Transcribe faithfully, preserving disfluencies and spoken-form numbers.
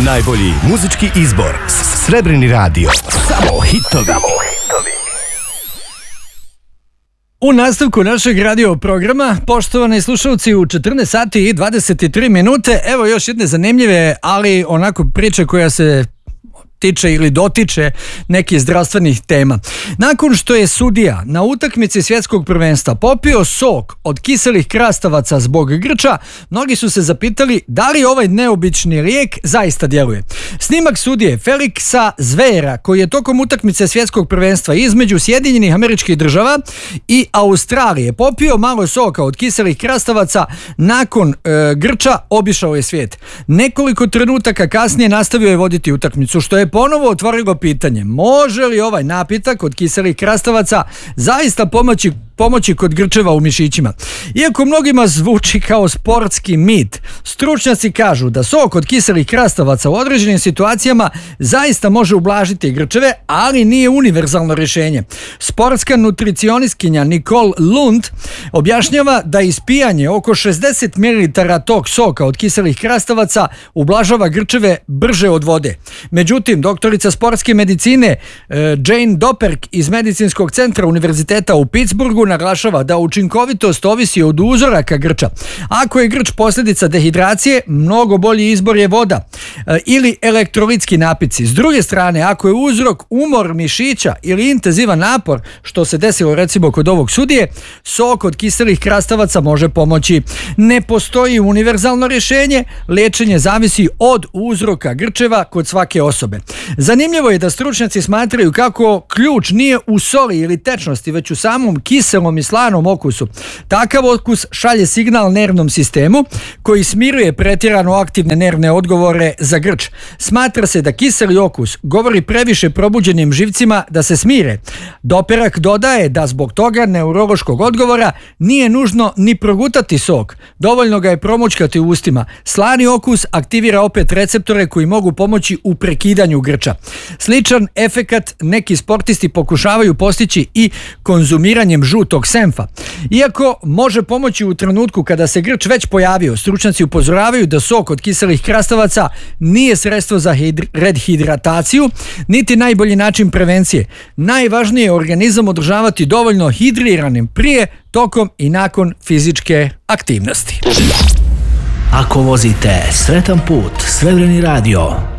Najbolji muzički izbor. Srebrni radio. Samo hitovi. U nastavku našeg radio programa, poštovani slušalci, u četrnaest sati i dvadeset tri minute, evo još jedne zanimljive, ali onako priče koja se tiče ili dotiče nekih zdravstvenih tema. Nakon što je sudija na utakmici svjetskog prvenstva popio sok od kiselih krastavaca zbog grča, mnogi su se zapitali da li ovaj neobični lijek zaista djeluje. Snimak sudije Feliksa Zvera, koji je tokom utakmice svjetskog prvenstva između Sjedinjenih Američkih Država i Australije popio malo soka od kiselih krastavaca nakon e, grča, obišao je svijet. Nekoliko trenutaka kasnije nastavio je voditi utakmicu, što je ponovo otvorilo pitanje: može li ovaj napitak od kiselih krastavaca zaista pomoći, pomoći kod grčeva u mišićima? Iako mnogima zvuči kao sportski mit, stručnjaci kažu da sok od kiselih krastavaca u određenim situacijama zaista može ublažiti grčeve, ali nije univerzalno rješenje. Sportska nutricionistkinja Nicole Lund objašnjava da ispijanje oko šezdeset mililitara tog soka od kiselih krastavaca ublažava grčeve brže od vode. Međutim, doktorica sportske medicine Jane Doperk iz Medicinskog centra Univerziteta u Pittsburghu naglašava da učinkovitost ovisi od uzoraka grča. Ako je grč posljedica dehidracije, mnogo bolji izbor je voda ili elektrolitski napici. S druge strane, ako je uzrok umor mišića ili intenzivan napor, što se desilo recimo kod ovog sudije, sok od kiselih krastavaca može pomoći. Ne postoji univerzalno rješenje, liječenje zavisi od uzroka grčeva kod svake osobe. Zanimljivo je da stručnjaci smatraju kako ključ nije u soli ili tečnosti, već u samom kiselom i slanom okusu. Takav okus šalje signal nervnom sistemu koji smiruje pretjerano aktivne nervne odgovore za grč. Smatra se da kiseli okus govori previše probuđenim živcima da se smire. Doperak dodaje da zbog toga neurološkog odgovora nije nužno ni progutati sok. Dovoljno ga je promućkati u ustima. Slani okus aktivira opet receptore koji mogu pomoći u prekidanju grča. Sličan efekat neki sportisti pokušavaju postići i konzumiranjem žutog senfa. Iako može pomoći u trenutku kada se grč već pojavio, stručnjaci upozoravaju da sok od kiselih krastavaca nije sredstvo za hidr- redhidrataciju, niti najbolji način prevencije. Najvažnije je organizam održavati dovoljno hidriranim prije, tokom i nakon fizičke aktivnosti. Ako vozite, sretan put, Srebrni radio.